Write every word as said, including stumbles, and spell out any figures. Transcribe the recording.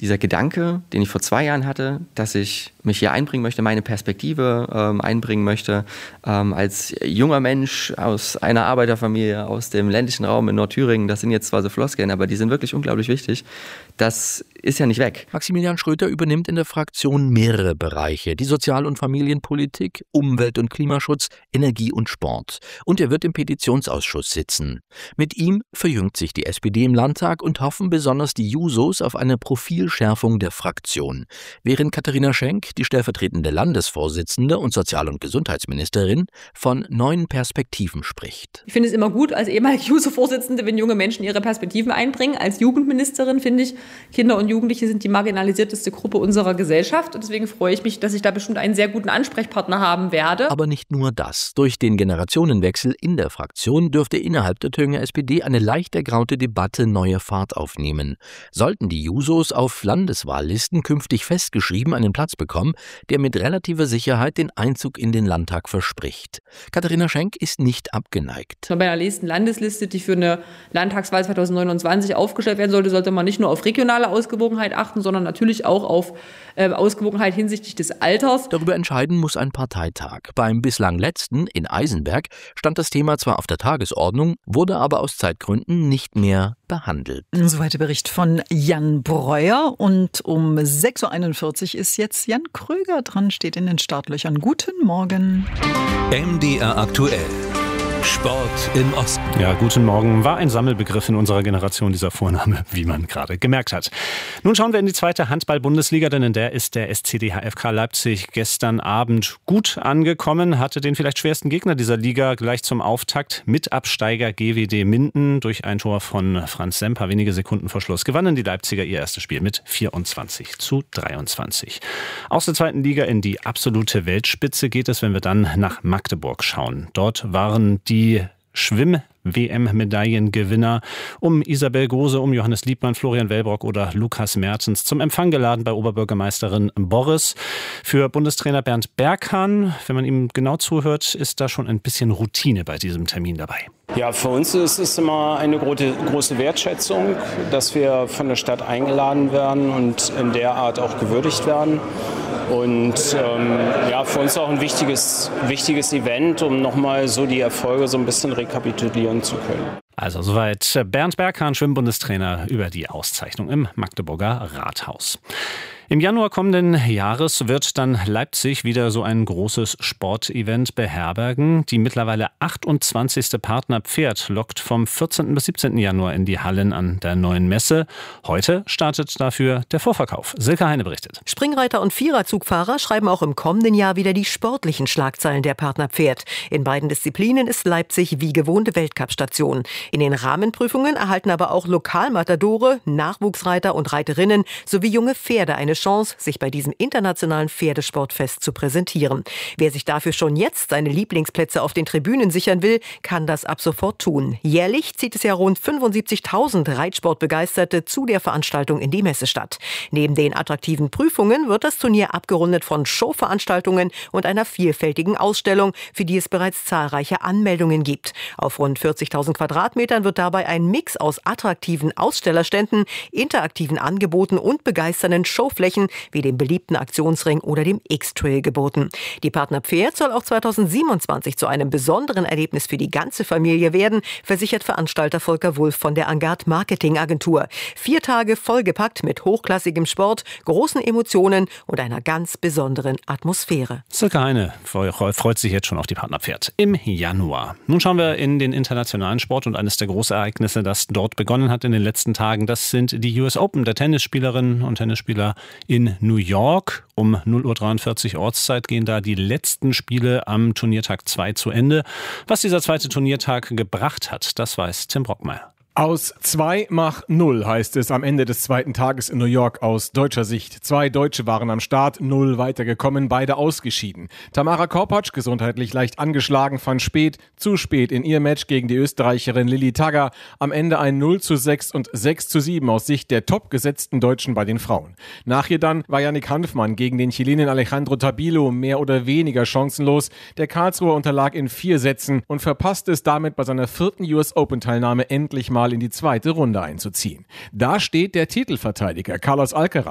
dieser Gedanke, den ich vor zwei Jahren hatte, dass ich mich hier einbringen möchte, meine Perspektive ähm, einbringen möchte, ähm, als junger Mensch aus einer Arbeiterfamilie aus dem ländlichen Raum in Nordthüringen, das sind jetzt zwar so Floskeln, aber die sind wirklich unglaublich wichtig, das ist ja nicht weg. Maximilian Schröter übernimmt in der Fraktion mehrere Bereiche, die Sozial- und Familienpolitik, Umwelt- und Klimaschutz, Energie und Sport. Und er wird im Petitionsausschuss sitzen. Mit ihm verjüngt sich die S P D im Landtag und hoffen besonders die Jusos auf eine Profilschärfung der Fraktion. Während Katharina Schenk, die stellvertretende Landesvorsitzende und Sozial- und Gesundheitsministerin, von neuen Perspektiven spricht. Ich finde es immer gut, als ehemalige Juso-Vorsitzende, wenn junge Menschen ihre Perspektiven einbringen. Als Jugendministerin finde ich, Kinder und Jugendliche sind die marginalisierteste Gruppe unserer Gesellschaft. Und deswegen freue ich mich, dass ich da bestimmt einen sehr guten Ansprechpartner haben werde. Aber nicht nur das. Durch den Generationenwechsel in der Fraktion dürfte innerhalb der Thüringer S P D eine leicht ergraute Debatte neue Fahrt aufnehmen. Sollten die Jusos auf Landeswahllisten künftig festgeschrieben einen Platz bekommen, der mit relativer Sicherheit den Einzug in den Landtag verspricht. Katharina Schenk ist nicht abgeneigt. Bei einer nächsten Landesliste, die für eine Landtagswahl zwanzig neunundzwanzig aufgestellt werden sollte, sollte man nicht nur auf regionale Ausgewogenheit achten, sondern natürlich auch auf äh, Ausgewogenheit hinsichtlich des Alters. Darüber entscheiden muss ein Parteitag. Beim bislang letzten, in Eisenberg, stand das Thema zwar auf der Tagesordnung, wurde aber aus Zeitgründen nicht mehr behandelt. Soweit der Bericht von Jan Breuer. Und um sechs Uhr einundvierzig ist jetzt Jan Kröger dran, steht in den Startlöchern. Guten Morgen. M D R aktuell. Sport im Osten. Ja, guten Morgen. War ein Sammelbegriff in unserer Generation, dieser Vorname, wie man gerade gemerkt hat. Nun schauen wir in die zweite Handball-Bundesliga, denn in der ist der S C D H F K Leipzig gestern Abend gut angekommen, hatte den vielleicht schwersten Gegner dieser Liga gleich zum Auftakt. Mitabsteiger G W D Minden durch ein Tor von Franz Semper. Wenige Sekunden vor Schluss gewannen die Leipziger ihr erstes Spiel mit vierundzwanzig zu dreiundzwanzig. Aus der zweiten Liga in die absolute Weltspitze geht es, wenn wir dann nach Magdeburg schauen. Dort waren die Die Schwimm-W M-Medaillengewinner um Isabel Gose, um Johannes Liebmann, Florian Wellbrock oder Lukas Mertens zum Empfang geladen bei Oberbürgermeisterin Borres. Für Bundestrainer Bernd Berghahn, wenn man ihm genau zuhört, ist da schon ein bisschen Routine bei diesem Termin dabei. Ja, für uns ist es immer eine große Wertschätzung, dass wir von der Stadt eingeladen werden und in der Art auch gewürdigt werden. Und ähm, ja, für uns auch ein wichtiges, wichtiges Event, um nochmal so die Erfolge so ein bisschen rekapitulieren zu können. Also soweit Bernd Berghahn, Schwimmbundestrainer, über die Auszeichnung im Magdeburger Rathaus. Im Januar kommenden Jahres wird dann Leipzig wieder so ein großes Sportevent beherbergen. Die mittlerweile achtundzwanzigste Partner Pferd lockt vom vierzehnten bis siebzehnten Januar in die Hallen an der neuen Messe. Heute startet dafür der Vorverkauf. Silke Heine berichtet. Springreiter und Viererzugfahrer schreiben auch im kommenden Jahr wieder die sportlichen Schlagzeilen der Partner Pferd. In beiden Disziplinen ist Leipzig wie gewohnte Weltcup-Station. In den Rahmenprüfungen erhalten aber auch Lokalmatadore, Nachwuchsreiter und Reiterinnen sowie junge Pferde eine Chance, sich bei diesem internationalen Pferdesportfest zu präsentieren. Wer sich dafür schon jetzt seine Lieblingsplätze auf den Tribünen sichern will, kann das ab sofort tun. Jährlich zieht es ja rund fünfundsiebzigtausend Reitsportbegeisterte zu der Veranstaltung in die Messestadt. Neben den attraktiven Prüfungen wird das Turnier abgerundet von Showveranstaltungen und einer vielfältigen Ausstellung, für die es bereits zahlreiche Anmeldungen gibt. Auf rund vierzigtausend Quadratmetern wird dabei ein Mix aus attraktiven Ausstellerständen, interaktiven Angeboten und begeisternden Showflächen wie dem beliebten Aktionsring oder dem X-Trail geboten. Die Partner Pferd soll auch zweitausendsiebenundzwanzig zu einem besonderen Erlebnis für die ganze Familie werden, versichert Veranstalter Volker Wulff von der Angard Marketing Agentur. Vier Tage vollgepackt mit hochklassigem Sport, großen Emotionen und einer ganz besonderen Atmosphäre. Silke Heine freut sich jetzt schon auf die Partner Pferd im Januar. Nun schauen wir in den internationalen Sport und eines der Großereignisse, das dort begonnen hat in den letzten Tagen, das sind die U S Open der Tennisspielerinnen und Tennisspieler in New York. Um null Uhr dreiundvierzig Ortszeit gehen da die letzten Spiele am Turniertag zwei zu Ende. Was dieser zweite Turniertag gebracht hat, das weiß Tim Brockmeier. Aus zwei mach null heißt es am Ende des zweiten Tages in New York aus deutscher Sicht. Zwei Deutsche waren am Start, null weitergekommen, beide ausgeschieden. Tamara Korpatsch, gesundheitlich leicht angeschlagen, fand spät, zu spät in ihr Match gegen die Österreicherin Lilly Tagger. Am Ende ein null zu sechs und sechs zu sieben aus Sicht der top gesetzten Deutschen bei den Frauen. Nach ihr dann war Yannick Hanfmann gegen den Chilenen Alejandro Tabilo mehr oder weniger chancenlos. Der Karlsruher unterlag in vier Sätzen und verpasste es damit bei seiner vierten U S Open-Teilnahme endlich mal in die zweite Runde einzuziehen. Da steht der Titelverteidiger Carlos Alcaraz